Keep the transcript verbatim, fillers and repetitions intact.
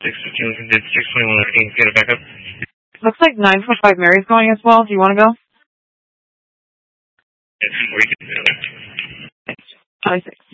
six fifteen, did six twenty-one, can you get it back up? Looks like nine four five Mary's going as well. Do you want to go? Yes, or you can do it. five six.